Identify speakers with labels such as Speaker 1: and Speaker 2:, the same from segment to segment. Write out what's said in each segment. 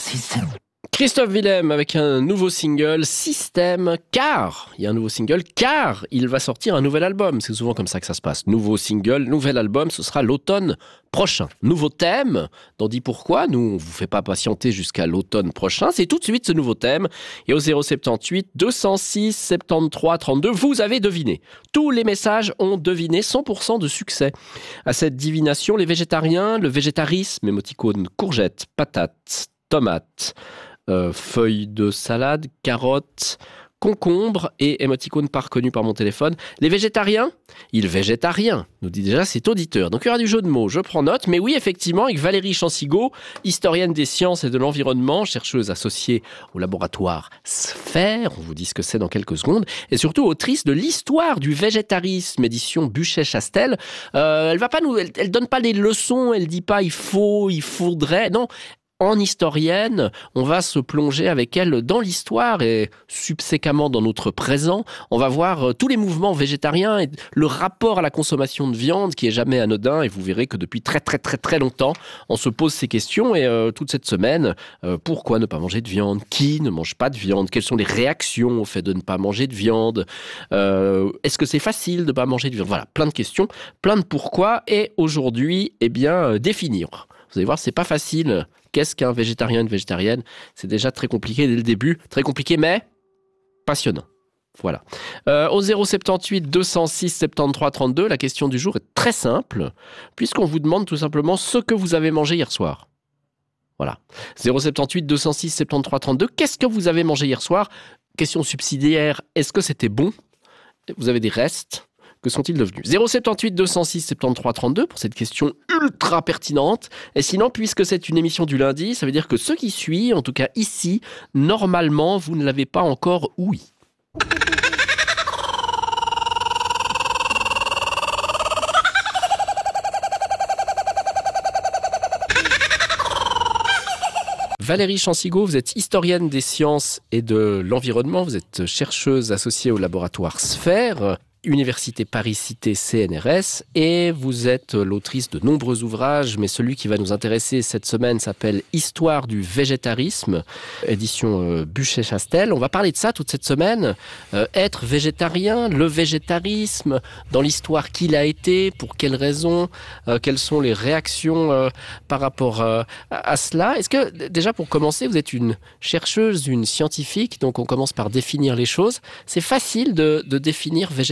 Speaker 1: Christophe Willem avec un nouveau single, Système, car il y a un nouveau single, car il va sortir un nouvel album. C'est souvent comme ça que ça se passe. Nouveau single, nouvel album, ce sera l'automne prochain. Nouveau thème, d'en dit pourquoi. Nous, on vous fait pas patienter jusqu'à l'automne prochain. C'est tout de suite ce nouveau thème. Et au 078 206 73 32, vous avez deviné. Tous les messages ont deviné, 100% de succès. À cette divination, les végétariens, le végétarisme, émoticône, courgette, patate, tomate, feuilles de salade, carottes, concombre et émoticône pas reconnu par mon téléphone. Les végétariens, il végétarien, nous dit déjà cet auditeur. Donc il y aura du jeu de mots, je prends note. Mais oui, effectivement, avec Valérie Chansigo, historienne des sciences et de l'environnement, chercheuse associée au laboratoire Sphère, on vous dit ce que c'est dans quelques secondes, et surtout autrice de l'histoire du végétarisme, édition Buchet-Chastel. Elle donne pas les leçons, elle dit pas il faut, il faudrait, non. En historienne, on va se plonger avec elle dans l'histoire et subséquemment dans notre présent. On va voir tous les mouvements végétariens et le rapport à la consommation de viande qui est jamais anodin. Et vous verrez que depuis très longtemps, on se pose ces questions. Et toute cette semaine, pourquoi ne pas manger de viande ? Qui ne mange pas de viande ? Quelles sont les réactions au fait de ne pas manger de viande ? Est-ce que c'est facile de ne pas manger de viande ? Voilà, plein de questions, plein de pourquoi. Et aujourd'hui, définir. Vous allez voir, c'est pas facile. Qu'est-ce qu'un végétarien, une végétarienne ? C'est déjà très compliqué dès le début. Très compliqué, mais passionnant. Voilà. Au 078 206 73 32, la question du jour est très simple, puisqu'on vous demande tout simplement ce que vous avez mangé hier soir. Voilà. 078 206 73 32, qu'est-ce que vous avez mangé hier soir ? Question subsidiaire, est-ce que c'était bon ? Vous avez des restes ? Que sont-ils devenus ? 078 206 73 32 pour cette question ultra pertinente. Et sinon, puisque c'est une émission du lundi, ça veut dire que ce qui suit, en tout cas ici, normalement, vous ne l'avez pas encore ouï. Valérie Chansigo, vous êtes historienne des sciences et de l'environnement. Vous êtes chercheuse associée au laboratoire Sphère, Université Paris-Cité CNRS, et vous êtes l'autrice de nombreux ouvrages, mais celui qui va nous intéresser cette semaine s'appelle Histoire du végétarisme, édition Buchet-Chastel. On va parler de ça toute cette semaine. Être végétarien, le végétarisme, dans l'histoire qu'il a été, pour quelles raisons, quelles sont les réactions par rapport à cela. Est-ce que, déjà pour commencer, vous êtes une chercheuse, une scientifique, donc on commence par définir les choses. C'est facile de définir végétarisme ?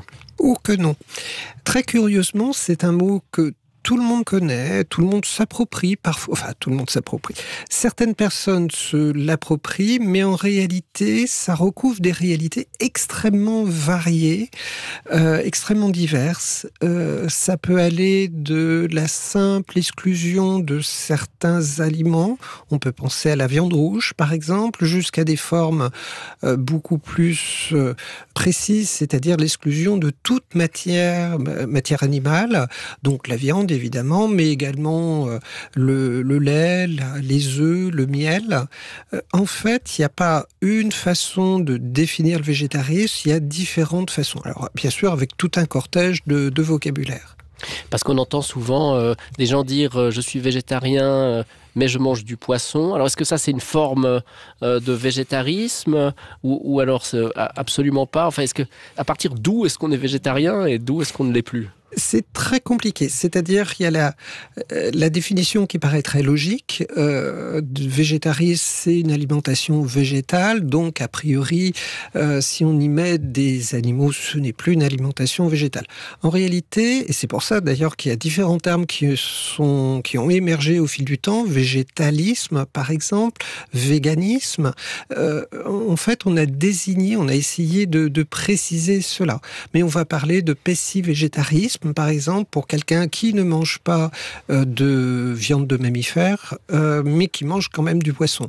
Speaker 2: Oh que non. Très curieusement, c'est un mot que tout le monde connaît, tout le monde s'approprie parfois, enfin tout le monde s'approprie. Certaines personnes se l'approprient, mais en réalité, ça recouvre des réalités extrêmement variées, extrêmement diverses. Ça peut aller de la simple exclusion de certains aliments, on peut penser à la viande rouge par exemple, jusqu'à des formes beaucoup plus précises, c'est-à-dire l'exclusion de toute matière animale, donc la viande évidemment, mais également le lait, les œufs, le miel. En fait, il n'y a pas une façon de définir le végétarisme, il y a différentes façons. Alors, bien sûr, avec tout un cortège de vocabulaire.
Speaker 1: Parce qu'on entend souvent des gens dire « je suis végétarien », mais je mange du poisson. Alors, est-ce que ça, c'est une forme de végétarisme ou alors absolument pas ? Enfin, à partir d'où est-ce qu'on est végétarien et d'où est-ce qu'on ne l'est plus ?
Speaker 2: C'est très compliqué. C'est-à-dire qu'il y a la définition qui paraît très logique. Végétarisme, c'est une alimentation végétale. Donc, a priori, si on y met des animaux, ce n'est plus une alimentation végétale. En réalité, et c'est pour ça d'ailleurs qu'il y a différents termes qui ont émergé au fil du temps, végétalisme par exemple, véganisme, en fait on a essayé de préciser cela. Mais on va parler de pescivégétarisme par exemple pour quelqu'un qui ne mange pas de viande de mammifère, mais qui mange quand même du poisson.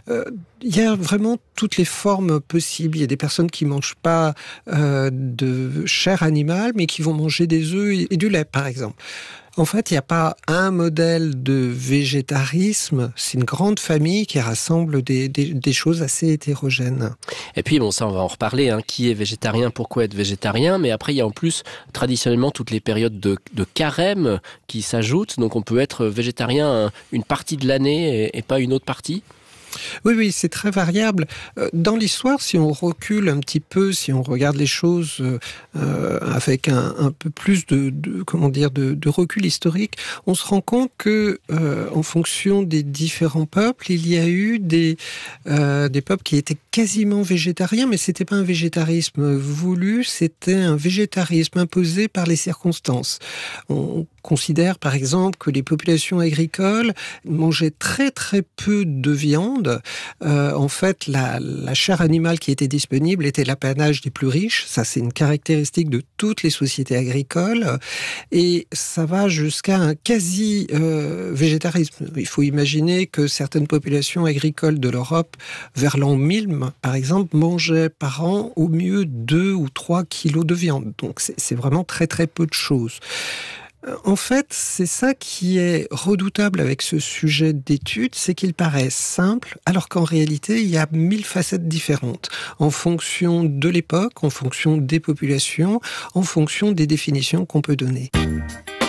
Speaker 2: Il y a vraiment toutes les formes possibles. Il y a des personnes qui ne mangent pas de chair animale, mais qui vont manger des œufs et du lait, par exemple. En fait, il n'y a pas un modèle de végétarisme. C'est une grande famille qui rassemble des choses assez hétérogènes.
Speaker 1: Et puis, bon, ça, on va en reparler. Qui est végétarien, pourquoi être végétarien? Mais après, il y a en plus, traditionnellement, toutes les périodes de carême qui s'ajoutent. Donc, on peut être végétarien une partie de l'année et pas une autre partie.
Speaker 2: Oui, c'est très variable. Dans l'histoire, si on recule un petit peu, si on regarde les choses avec un peu plus de recul historique, on se rend compte que, en fonction des différents peuples, il y a eu des peuples qui étaient quasiment végétariens, mais c'était pas un végétarisme voulu, c'était un végétarisme imposé par les circonstances. On considère par exemple que les populations agricoles mangeaient très très peu de viande. En fait, la chair animale qui était disponible était l'apanage des plus riches. Ça, c'est une caractéristique de toutes les sociétés agricoles. Et ça va jusqu'à un quasi-végétarisme. Il faut imaginer que certaines populations agricoles de l'Europe, vers l'an 1000, par exemple, mangeaient par an au mieux 2 ou 3 kilos de viande. Donc, c'est vraiment très très peu de choses. En fait, c'est ça qui est redoutable avec ce sujet d'étude, c'est qu'il paraît simple, alors qu'en réalité, il y a 1000 facettes différentes, en fonction de l'époque, en fonction des populations, en fonction des définitions qu'on peut donner.